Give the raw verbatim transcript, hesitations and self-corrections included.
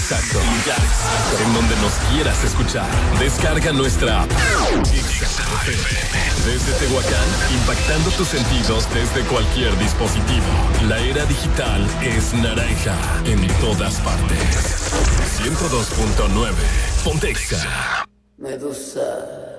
exacto. Lugar exacto. En donde nos quieras escuchar. Descarga nuestra app. Desde Tehuacán, impactando tus sentidos desde cualquier dispositivo. La era digital es naranja en todas partes. ciento dos punto nueve. Pontexa. Medusa.